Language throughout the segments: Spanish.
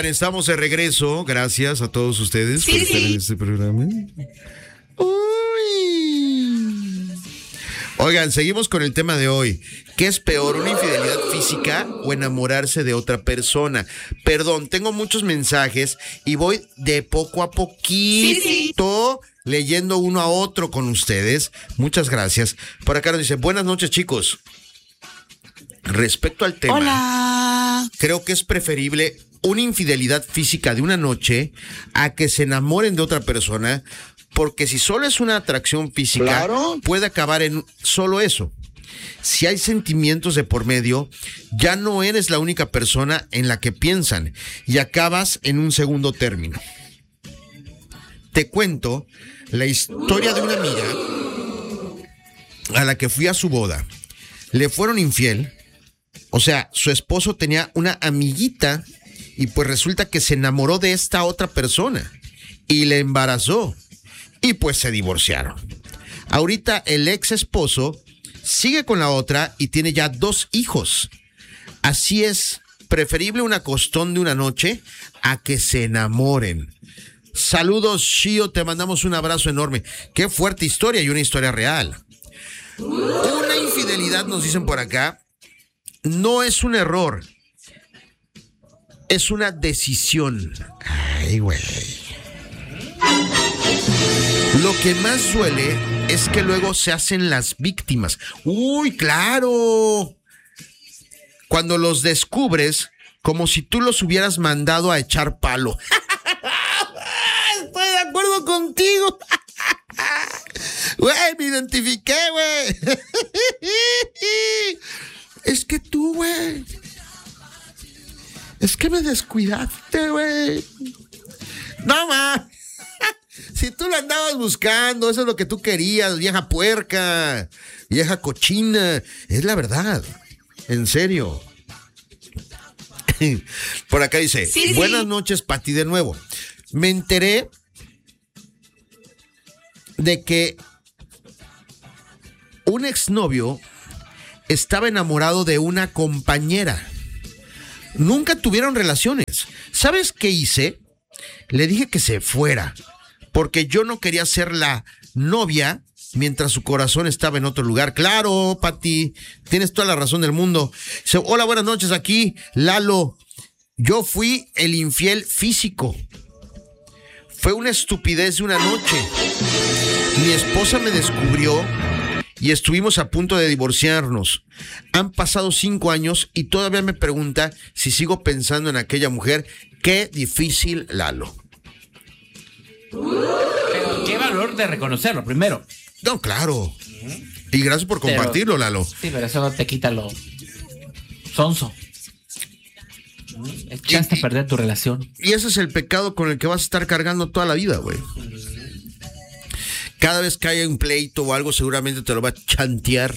Oigan, estamos de regreso. Gracias a todos ustedes por estar en este programa. Uy. Oigan, seguimos con el tema de hoy. ¿Qué es peor, una infidelidad física o enamorarse de otra persona? Perdón, tengo muchos mensajes y voy de poco a poquito leyendo uno a otro con ustedes. Muchas gracias. Por acá nos dice, buenas noches, chicos. Respecto al tema, hola, creo que es preferible una infidelidad física de una noche a que se enamoren de otra persona, porque si solo es una atracción física, claro, puede acabar en solo eso. Si hay sentimientos de por medio, ya no eres la única persona en la que piensan y acabas en un segundo término. Te cuento la historia de una amiga a la que fui a su boda. Le fueron infiel. O sea, su esposo tenía una amiguita y pues resulta que se enamoró de esta otra persona y le embarazó y pues se divorciaron. Ahorita el ex esposo sigue con la otra y tiene ya 2 hijos. Así es, preferible un acostón de una noche a que se enamoren. Saludos, Shio, te mandamos un abrazo enorme. Qué fuerte historia y una historia real. Una infidelidad, nos dicen por acá, no es un error, es una decisión. Ay, güey. Lo que más duele es que luego se hacen las víctimas. Uy, claro. Cuando los descubres, como si tú los hubieras mandado a echar palo. Estoy de acuerdo contigo. Güey, me identifiqué, güey. Es que tú, güey. Es que me descuidaste, güey. No, ma. Si tú lo andabas buscando, eso es lo que tú querías, vieja puerca, vieja cochina. Es la verdad. En serio. Por acá dice, buenas noches, Pati, de nuevo. Me enteré de que un exnovio estaba enamorado de una compañera. Nunca tuvieron relaciones. ¿Sabes qué hice? Le dije que se fuera, porque yo no quería ser la novia mientras su corazón estaba en otro lugar. Claro, Pati, tienes toda la razón del mundo. Dice, hola, buenas noches, aquí Lalo. Yo fui el infiel físico. Fue una estupidez de una noche. Mi esposa me descubrió y estuvimos a punto de divorciarnos. Han pasado 5 años y todavía me pregunta si sigo pensando en aquella mujer. Qué difícil, Lalo. Pero qué valor de reconocerlo, primero. No, claro. Y gracias por compartirlo, Lalo. Sí, pero eso no te quita lo sonso. Echaste a perder tu relación. Y ese es el pecado con el que vas a estar cargando toda la vida, güey. Cada vez que haya un pleito o algo, seguramente te lo va a chantear.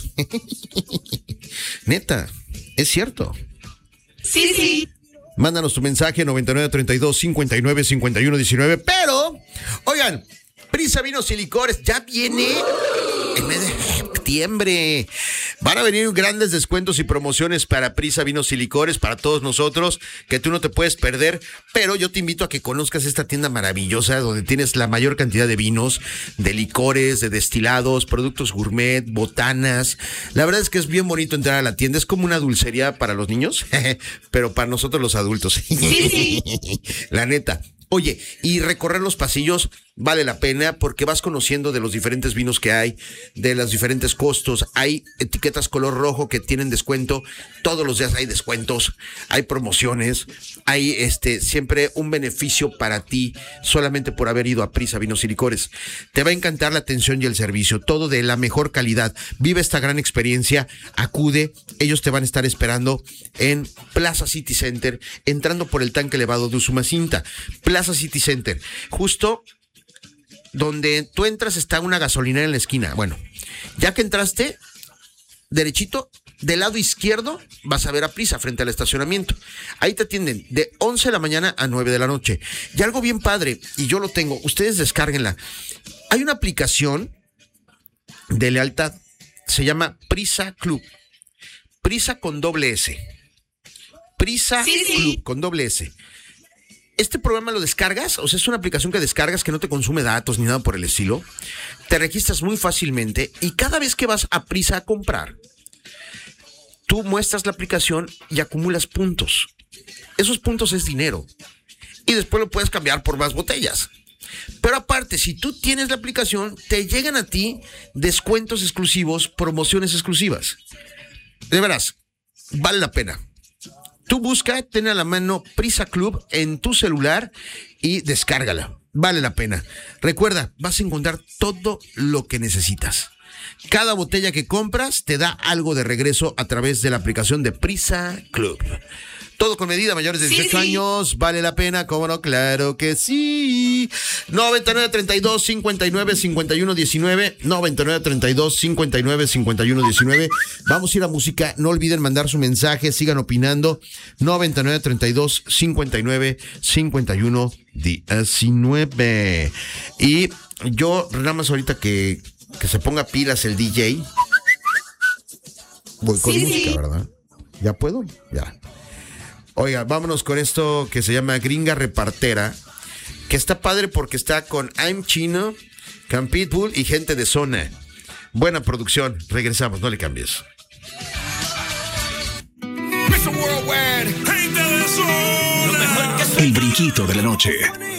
Neta, es cierto. Sí. Mándanos tu mensaje 9932-595119. Pero, oigan, Prisa Vinos y Licores ya viene el mes de septiembre. Van a venir grandes descuentos y promociones para Prisa Vinos y Licores, para todos nosotros, que tú no te puedes perder. Pero yo te invito a que conozcas esta tienda maravillosa donde tienes la mayor cantidad de vinos, de licores, de destilados, productos gourmet, botanas. La verdad es que es bien bonito entrar a la tienda. Es como una dulcería para los niños, pero para nosotros los adultos. Sí. La neta. Oye, y recorrer los pasillos vale la pena porque vas conociendo de los diferentes vinos que hay, de los diferentes costos. Hay etiquetas color rojo que tienen descuento. Todos los días hay descuentos, hay promociones, hay siempre un beneficio para ti solamente por haber ido a Prisa Vinos y Licores. Te va a encantar la atención y el servicio, todo de la mejor calidad. Vive esta gran experiencia, acude, ellos te van a estar esperando en Plaza City Center, entrando por el tanque elevado de Usumacinta. Plaza City Center, justo donde tú entras está una gasolinera en la esquina. Bueno, ya que entraste, derechito, del lado izquierdo vas a ver a Prisa frente al estacionamiento. Ahí te atienden de 11 de la mañana a 9 de la noche. Y algo bien padre, y yo lo tengo, ustedes descárguenla. Hay una aplicación de lealtad, se llama Prisa Club. Prisa con doble S. Prisa Club con doble S. Este programa lo descargas, o sea, es una aplicación que descargas que no te consume datos ni nada por el estilo. Te registras muy fácilmente y cada vez que vas a Prisa a comprar, tú muestras la aplicación y acumulas puntos. Esos puntos es dinero y después lo puedes cambiar por más botellas. Pero aparte, si tú tienes la aplicación, te llegan a ti descuentos exclusivos, promociones exclusivas. De veras, vale la pena. Tú busca, ten a la mano Prisa Club en tu celular y descárgala. Vale la pena. Recuerda, vas a encontrar todo lo que necesitas. Cada botella que compras te da algo de regreso a través de la aplicación de Prisa Club. Todo con medida, mayores de 18 años, vale la pena, ¿cómo no? Claro que sí. 9932-595119, 9932-595119. Vamos a ir a música, no olviden mandar su mensaje, sigan opinando. 9932-595119. Y yo, nada más ahorita que se ponga pilas el DJ, voy con música, ¿verdad? ¿Ya puedo? Ya. Oiga, vámonos con esto que se llama Gringa Repartera, que está padre porque está con I'm Chino, con Pitbull y gente de zona. Buena producción. Regresamos, no le cambies. El brinquito de la noche.